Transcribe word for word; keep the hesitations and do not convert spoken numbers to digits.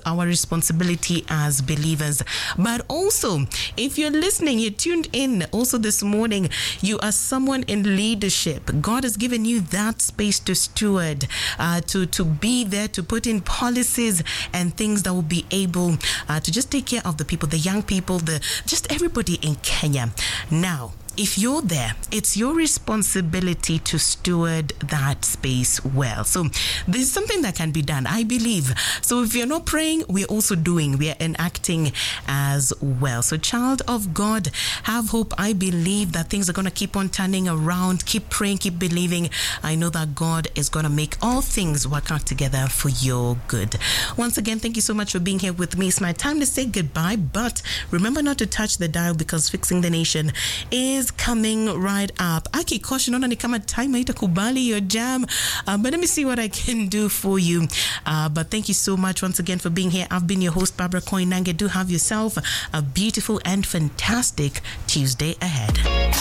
our responsibility as believers. But also, if you're listening, you're tuned in also this morning, you are someone in leadership. God has given you that space to steward, uh, to, to be there, to put in policies and things that will be able uh, to just take care of the people, the young people, the just everybody in Kenya. Now, if you're there, it's your responsibility to steward that space well. So there's something that can be done, I believe. So if you're not praying, we're also doing, we're enacting as well. So child of God, have hope. I believe that things are going to keep on turning around. Keep praying, keep believing. I know that God is going to make all things work out together for your good. Once again, thank you so much for being here with me. It's my time to say goodbye, but remember not to touch the dial because Fixing the Nation is coming right up. Aki caution on ni kama time haitakubali your jam, uh, but let me see what I can do for you. Uh, but thank you so much once again for being here. I've been your host, Barbara Koinange. Do have yourself a beautiful and fantastic Tuesday ahead.